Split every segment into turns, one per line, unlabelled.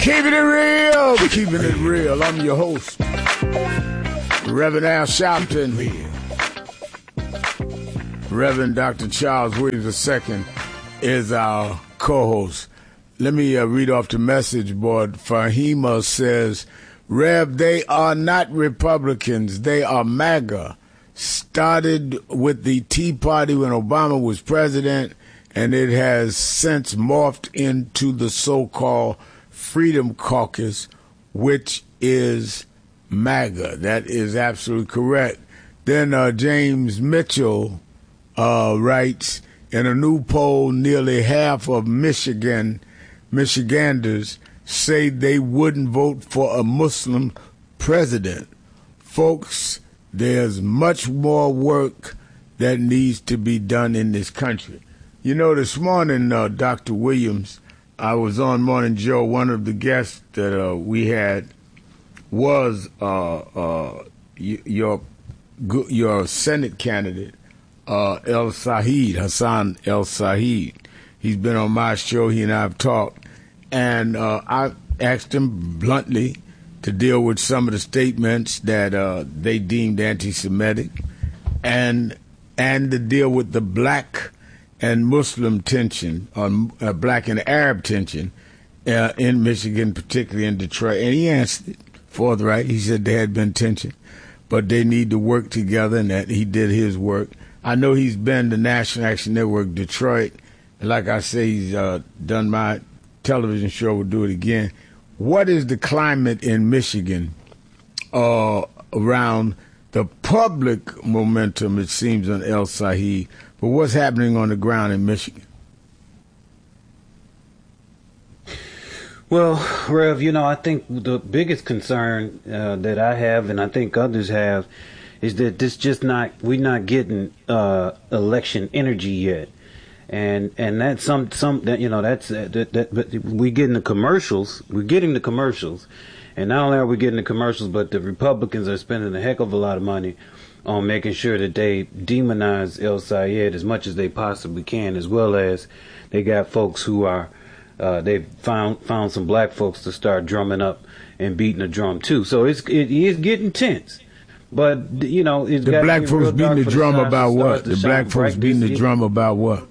Keeping it real, keeping it real. I'm your host, Reverend Al Sharpton. Reverend Dr. Charles Williams II is our co-host. Let me read off the message board. Fahima says, Rev, they are not Republicans. They are MAGA. Started with the Tea Party when Obama was president, and it has since morphed into the so-called Freedom Caucus, which is MAGA. That is absolutely correct. Then James Mitchell writes, in a new poll, nearly half of Michiganders say they wouldn't vote for a Muslim president. Folks, there's much more work that needs to be done in this country. You know, this morning, Dr. Williams, I was on Morning Joe. One of the guests that we had was your Senate candidate, Hassan El Said. He's been on my show. He and I have talked. And I asked him bluntly to deal with some of the statements that they deemed anti-Semitic and to deal with the black and Muslim tension, black and Arab tension in Michigan, particularly in Detroit. And he answered it forthright. He said there had been tension, but they need to work together, and that he did his work. I know he's been to National Action Network Detroit. And like I say, he's done my television show. We'll do it again. What is the climate in Michigan around the public momentum, it seems, on El Said, but what's happening on the ground in Michigan?
Well, Rev, I think the biggest concern that I have, and I think others have, is that we're not getting election energy yet. And that's but we're getting the commercials. We're getting the commercials. And not only are we getting the commercials, but the Republicans are spending a heck of a lot of money on making sure that they demonize El Sayed as much as they possibly can, as well as they got folks who are, they've found some black folks to start drumming up and beating the drum too. So it is getting tense. But, it's
the black folks beating the drum about what? The black folks beating the drum about what?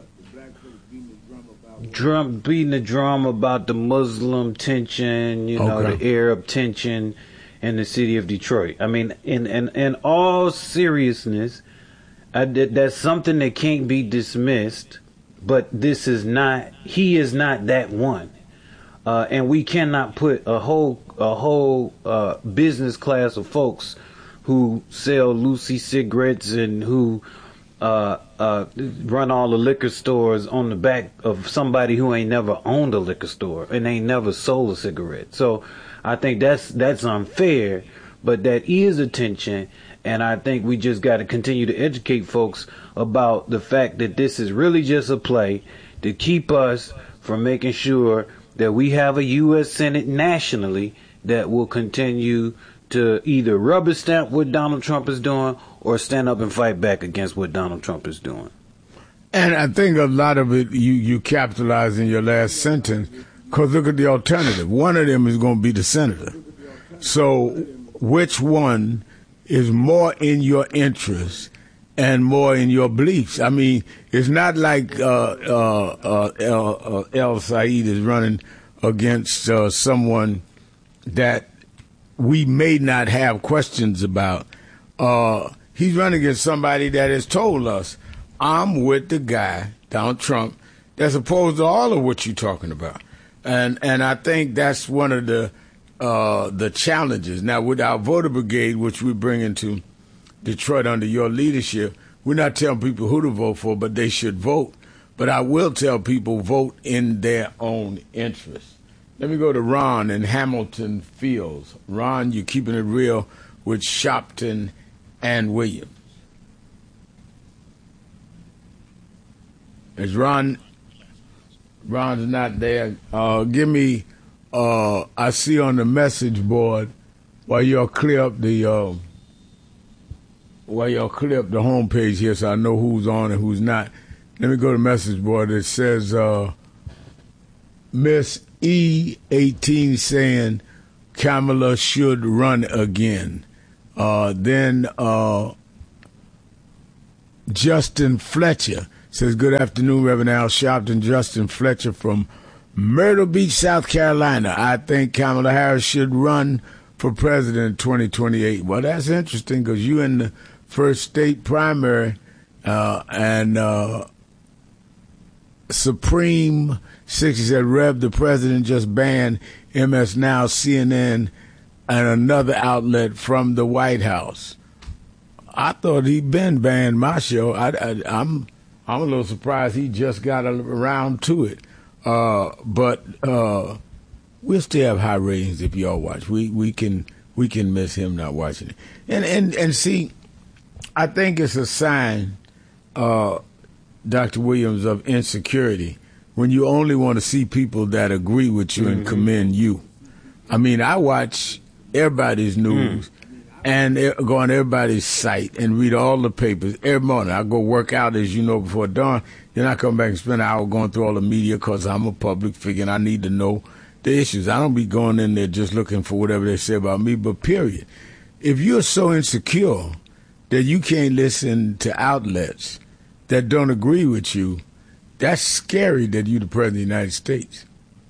Beating the drum about the Muslim tension, the Arab tension in the city of Detroit. I mean, in all seriousness, that's something that can't be dismissed, but he is not that one. And we cannot put a whole business class of folks who sell Lucy cigarettes and who run all the liquor stores on the back of somebody who ain't never owned a liquor store and ain't never sold a cigarette. So I think that's unfair, but that is a tension, and I think we just got to continue to educate folks about the fact that this is really just a play to keep us from making sure that we have a U.S. Senate nationally that will continue to either rubber stamp what Donald Trump is doing or stand up and fight back against what Donald Trump is doing.
And I think a lot of it you capitalize in your last sentence, because look at the alternative. One of them is going to be the senator. So which one is more in your interest and more in your beliefs? I mean, it's not like El Said is running against someone that we may not have questions about. He's running against somebody that has told us, I'm with the guy, Donald Trump, that's opposed to all of what you're talking about. And I think that's one of the challenges. Now, with our voter brigade, which we bring into Detroit under your leadership, we're not telling people who to vote for, but they should vote. But I will tell people vote in their own interest. Let me go to Ron in Hamilton Fields. Ron, you're keeping it real with Sharpton and Williams. Is Ron's not there? Give me, I see on the message board while y'all clear up the homepage here so I know who's on and who's not. Let me go to the message board. It says, Miss E18 saying Kamala should run again. Then Justin Fletcher says, good afternoon, Reverend Al Sharpton. Justin Fletcher from Myrtle Beach, South Carolina. I think Kamala Harris should run for president in 2028. Well, that's interesting because you in the first state primary and Supreme 60 said, Rev, the president just banned MS Now, CNN, and another outlet from the White House. I thought he'd been banned my show. I'm a little surprised he just got around to it. But we'll still have high ratings if y'all watch. We can miss him not watching it. And see, I think it's a sign, Dr. Williams, of insecurity when you only want to see people that agree with you and commend you. I mean, I watch everybody's news and go on everybody's site and read all the papers every morning. I go work out, as you know, before dawn. Then I come back and spend an hour going through all the media because I'm a public figure and I need to know the issues. I don't be going in there just looking for whatever they say about me, but period. If you're so insecure that you can't listen to outlets that don't agree with you, that's scary that you're the president of the United States.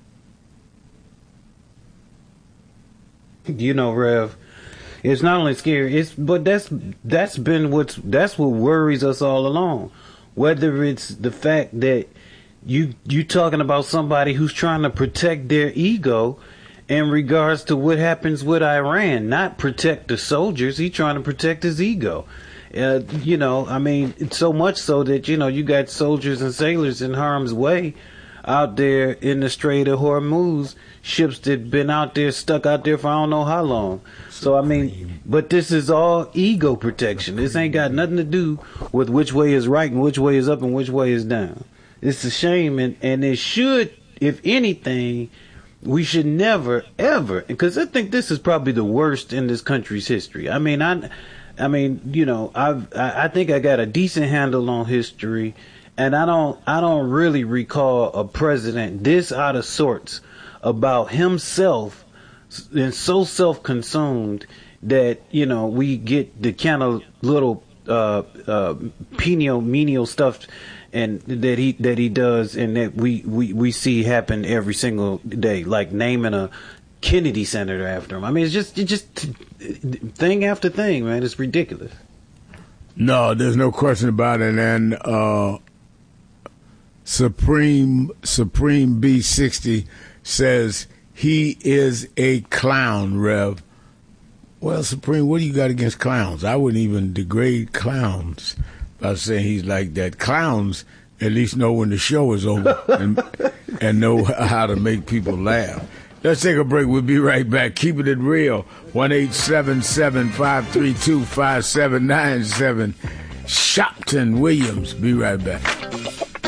You know, Rev, it's not only scary, but that's what worries us all along. Whether it's the fact that you talking about somebody who's trying to protect their ego in regards to what happens with Iran, not protect the soldiers. He's trying to protect his ego. You know, I mean, it's so much so that, you know, you got soldiers and sailors in harm's way out there in the Strait of Hormuz, ships that been out there, stuck out there for I don't know how long. So, I mean, but this is all ego protection. This ain't got nothing to do with which way is right and which way is up and which way is down. It's a shame, and it should, if anything, we should never, ever, because I think this is probably the worst in this country's history. I mean, you know, I think I got a decent handle on history, and I don't really recall a president this out of sorts about himself and so self-consumed that, you know, we get the kind of little menial stuff and that he does, and that we see happen every single day, like naming a Kennedy senator after him. I mean, it's just thing after thing, man. It's ridiculous.
No, there's no question about it. And Supreme B60 says he is a clown, Rev. Well, Supreme, what do you got against clowns? I wouldn't even degrade clowns by saying he's like that. Clowns at least know when the show is over and know how to make people laugh. Let's take a break. We'll be right back. Keeping it real. 1-877-532-5797. Shopton Williams. Be right back.